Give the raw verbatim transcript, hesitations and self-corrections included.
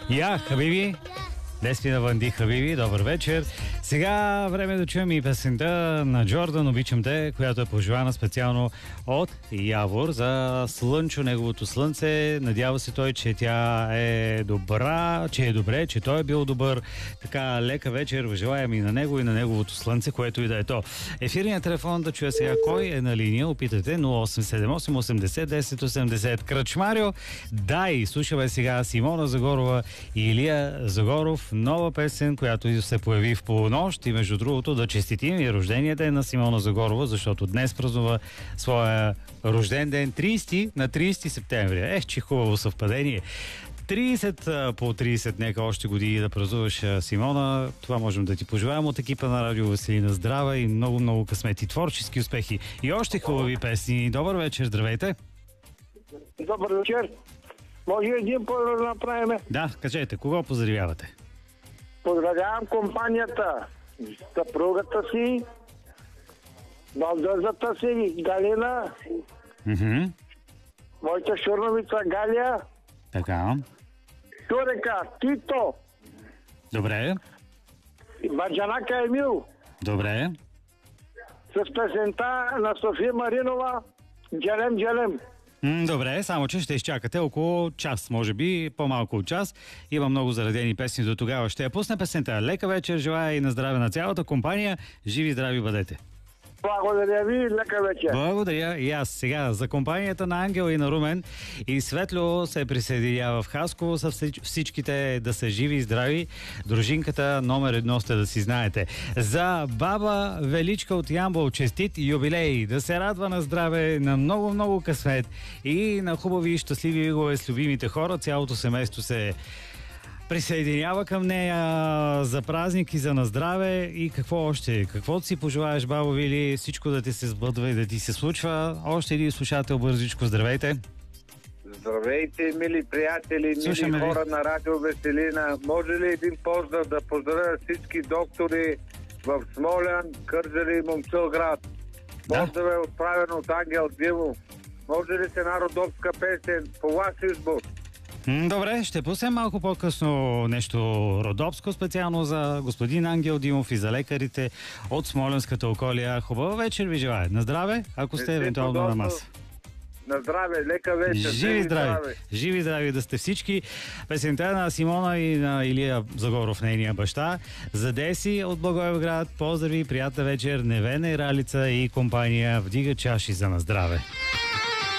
Я, Хабиби, Деспи на Ванди Хабиби, добър вечер. Сега време да чуем и песента на Джордан "Обичам те", която е пожелана специално от Явор за Слънчо, неговото слънце. Надява се той, че тя е добра, че е добре, че той е бил добър. Така, лека вечер, желаем и на него, и на неговото слънце, което и да е то. Ефирният телефон да чуя сега кой е на линия. Опитайте нула осем седем осем осемдесет десет осемдесет. Кръчмарио, дай, слушаме сега Симона Загорова и Илия Загоров. Нова песен, която се появи в полунощ, и между другото да честитим и рождения ден на Симона Загорова, защото днес празнува своя рожден ден тридесети на тридесети септември. Ех, че хубаво съвпадение. тридесет по тридесет, нека още години да празнуваш, Симона. Това можем да ти пожелаем от екипа на Радио Веселина. Здрава и много-много късмет и творчески успехи. И още хубави песни. Добър вечер, здравейте. Добър вечер. Може един поздрав да направим? Да, кажете, кого поздравявате? Поздравявам компанията, съпругата си, балдъзата си, Галина, Mm-hmm. моята шурновица Галя, Така. Турека, Тито, Добре. Баджанака Емил, Добре. с песента на София Маринова "Джелем, джелем". М, добре, само че ще изчакате около час, може би по-малко от час. Има много заредени песни до тогава. Ще я пусне песента. Лека вечер, желая и на здраве на цялата компания. Живи и здрави бъдете. Благодаря ви, лека вечер. Благодаря и аз. Сега за компанията на Ангел и на Румен и Светло се присъединява в Хасково с всич- всичките да са живи и здрави. Дружинката номер едно сте, да си знаете. За баба Величка от Ямбол, честит юбилей. Да се радва на здраве, на много-много късмет и на хубави и щастливи вигове с любимите хора. Цялото семейство се присъединява към нея за празник и за на здраве. И какво още? Каквото си пожелаеш, бабо Вили, всичко да ти се сбъдва и да ти се случва. Още един слушател бързичко, здравейте. Здравейте, мили приятели, Слушаме мили ви. хора на Радио Веселина. Може ли един поздрав да поздравя всички доктори в Смолян, Кърджали и Момчилград? Да. Поздрав е отправен от Ангел Димов. Може ли се една родопска песен по ваш избор? М, Добре, ще пуснем малко по-късно нещо родопско, специално за господин Ангел Димов и за лекарите от Смоленската околия. Хубава вечер ви желая. На здраве, ако сте Е, евентуално на удобно. маса. На здраве, лека вечер. Живи здрави, живи здрави да сте всички. Песента на Симона и на Илия Загоров, нейния баща. За Деси от Благоевград. Поздрави, приятна вечер, Невена и Ралица и компания. Вдига чаши за на здраве.